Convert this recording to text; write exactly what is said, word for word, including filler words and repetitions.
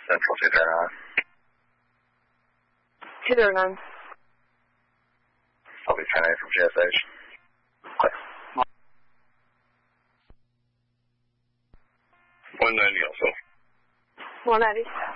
Central two thirty-nine. two thirty-nine. I'll be ten eight from G S H. Click. one ninety also. one ninety.